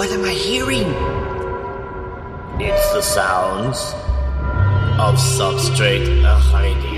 What am I hearing? It's the sounds of substrate hiding.